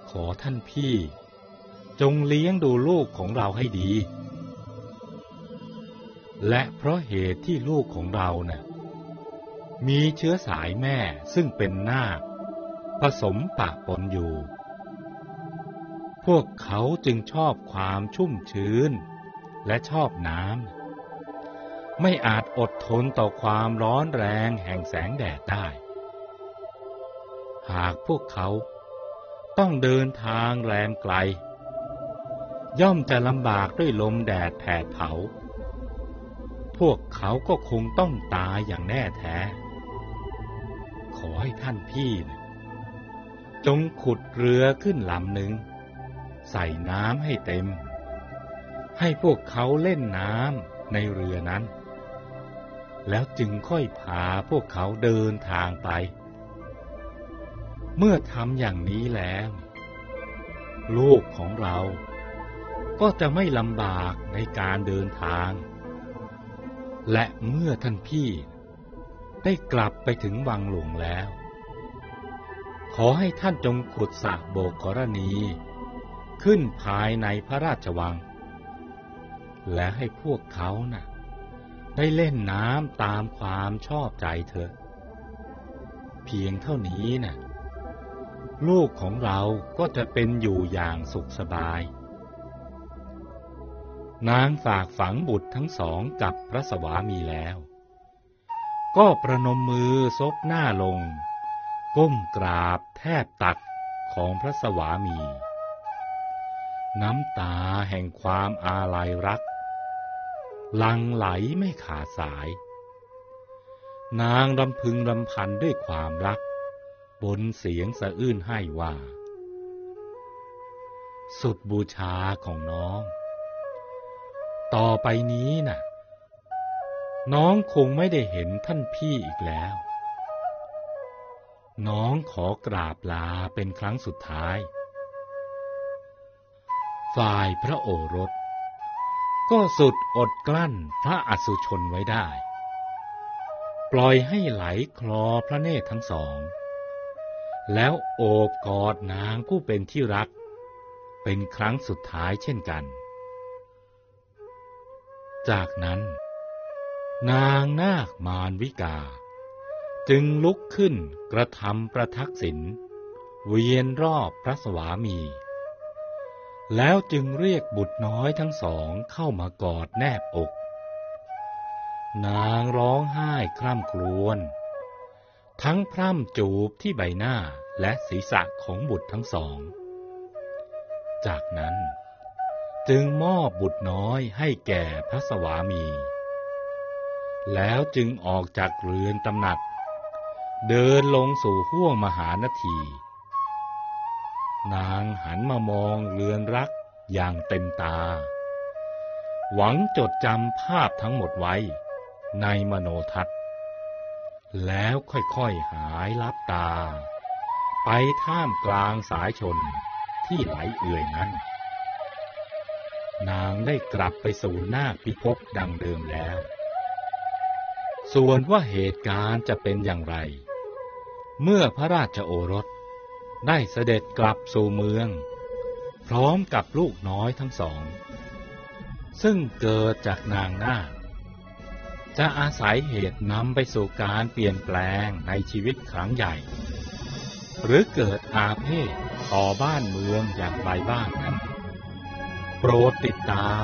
ขอท่านพี่จงเลี้ยงดูลูกของเราให้ดีและเพราะเหตุที่ลูกของเรามีเชื้อสายแม่ซึ่งเป็นนาคผสมปะปนอยู่พวกเขาจึงชอบความชุ่มชื้นและชอบน้ำไม่อาจอดทนต่อความร้อนแรงแห่งแสงแดดได้หากพวกเขาต้องเดินทางแรมไกลย่อมจะลำบากด้วยลมแดดแผดเผาพวกเขาก็คงต้องตายอย่างแน่แท้ขอให้ท่านพี่จงขุดเรือขึ้นลำหนึ่งใส่น้ำให้เต็มให้พวกเขาเล่นน้ำในเรือนั้นแล้วจึงค่อยพาพวกเขาเดินทางไปเมื่อทำอย่างนี้แล้วลูกของเราก็จะไม่ลำบากในการเดินทางและเมื่อท่านพี่ได้กลับไปถึงวังหลวงแล้วขอให้ท่านจงขุดสระโบกกรณีขึ้นภายในพระราชวังและให้พวกเขาได้เล่นน้ำตามความชอบใจเถอะเพียงเท่านี้ลูกของเราก็จะเป็นอยู่อย่างสุขสบายนางฝากฝังบุตรทั้งสองกับพระสวามีแล้วก็ประนมมือซบหน้าลงก้มกราบแทบตักของพระสวามีน้ำตาแห่งความอาลัยรักหลั่งไหลไม่ขาดสายนางรำพึงรำพันด้วยความรักบนเสียงสะอื้นให้ว่าสุดบูชาของน้องต่อไปนี้น้องคงไม่ได้เห็นท่านพี่อีกแล้วน้องขอกราบลาเป็นครั้งสุดท้ายฝ่ายพระโอรสก็สุดอดกลั้นพระอสุชนไว้ได้ปล่อยให้ไหลคลอพระเนตรทั้งสองแล้วโอบกอดนางผู้เป็นที่รักเป็นครั้งสุดท้ายเช่นกันจากนั้นนางนาคมารวิกาจึงลุกขึ้นกระทำประทักษิณเวียนรอบพระสวามีแล้วจึงเรียกบุตรน้อยทั้งสองเข้ามากอดแนบอกนางร้องไห้คร่ำครวญทั้งพร่ำจูบที่ใบหน้าและศีรษะของบุตรทั้งสองจากนั้นจึงมอบบุตรน้อยให้แก่พระสวามีแล้วจึงออกจากเรือนตำหนักเดินลงสู่ห้วงมหานาทีนางหันมามองเรือนรักอย่างเต็มตาหวังจดจำภาพทั้งหมดไว้ในมโนทัศน์แล้วค่อยๆหายลับตาไปท่ามกลางสายชนที่ไหลเอื่อยนั้นนางได้กลับไปสู่นาคพิภพดังเดิมแล้วส่วนว่าเหตุการณ์จะเป็นอย่างไรเมื่อพระราชโอรสได้เสด็จกลับสู่เมืองพร้อมกับลูกน้อยทั้งสองซึ่งเกิดจากนางนาคจะอาศัยเหตุนำไปสู่การเปลี่ยนแปลงในชีวิตครั้งใหญ่หรือเกิดอาเพศต่อบ้านเมืองอย่างไรบ้างนั้นโปรดติดตาม